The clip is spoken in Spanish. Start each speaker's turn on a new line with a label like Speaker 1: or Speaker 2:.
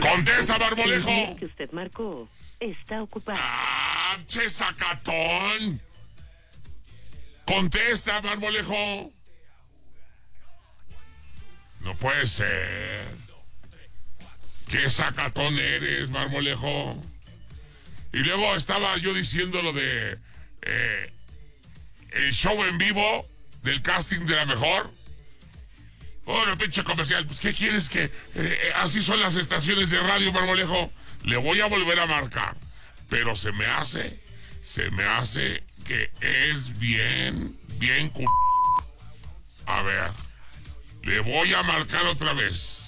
Speaker 1: Contesta, Marmolejo.
Speaker 2: El que usted marcó está ocupado.
Speaker 1: ¡Ah, che sacatón! Contesta, Marmolejo. No puede ser. ¿Qué sacatón eres, Marmolejo? Y luego estaba yo diciendo lo de el show en vivo del casting de La Mejor. Bueno, pinche comercial, pues ¿qué quieres que así son las estaciones de radio, Marmolejo? Le voy a volver a marcar, pero se me hace que es bien A ver, le voy a marcar otra vez.